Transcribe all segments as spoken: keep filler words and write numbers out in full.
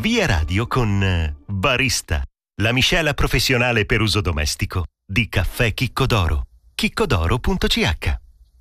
Via Radio con eh, Barista, la miscela professionale per uso domestico di caffè Chicco d'Oro. chicco d'oro punto c h.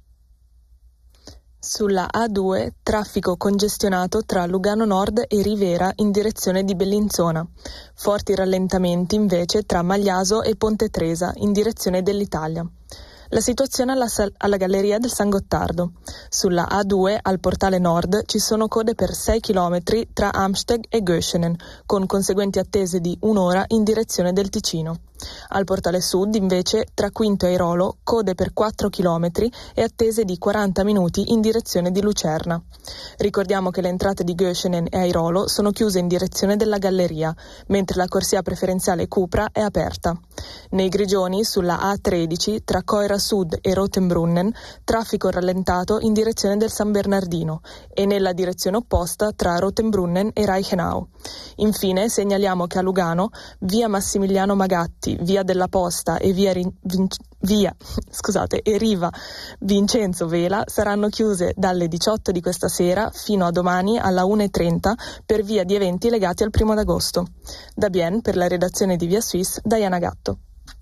Sulla A due, traffico congestionato tra Lugano Nord e Rivera in direzione di Bellinzona. Forti rallentamenti invece tra Magliaso e Ponte Tresa in direzione dell'Italia. La situazione alla, sal- alla Galleria del San Gottardo. Sulla A due al portale nord ci sono code per sei chilometri tra Amsteg e Göschenen, con conseguenti attese di un'ora in direzione del Ticino. Al portale sud, invece, tra Quinto e Airolo, code per quattro chilometri e attese di quaranta minuti in direzione di Lucerna. Ricordiamo che le entrate di Göschenen e Airolo sono chiuse in direzione della Galleria, mentre la corsia preferenziale Cupra è aperta. Nei Grigioni, sulla A tredici, tra Coira Sud e Rotenbrunnen, traffico rallentato in direzione del San Bernardino e nella direzione opposta tra Rotenbrunnen e Reichenau. Infine segnaliamo che a Lugano, via Massimiliano Magatti, via della Posta e via, Rin- Vin- via scusate, e Riva Vincenzo Vela saranno chiuse dalle diciotto di questa sera fino a domani alla una e trenta per via di eventi legati al primo d'agosto. Da Bien, per la redazione di Via Suisse, Diana Gatto.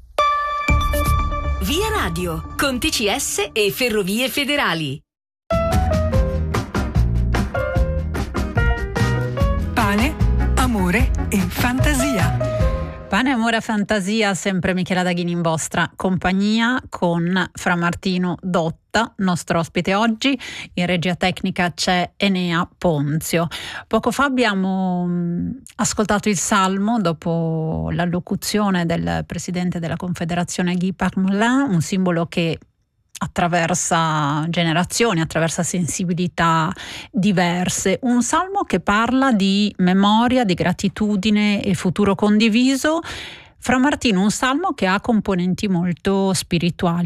Via Radio, con T C S e Ferrovie Federali. Pane, amore e fantasia. Pane, amore e fantasia, sempre Michela Daghini in vostra compagnia con Fra Martino Dotta, nostro ospite oggi. In regia tecnica c'è Enea Ponzio. Poco fa abbiamo mh, ascoltato il Salmo dopo l'allocuzione del presidente della Confederazione Guy Parmelin, un simbolo che attraversa generazioni, attraversa sensibilità diverse. Un salmo che parla di memoria, di gratitudine e futuro condiviso. Fra Martino, un salmo che ha componenti molto spirituali.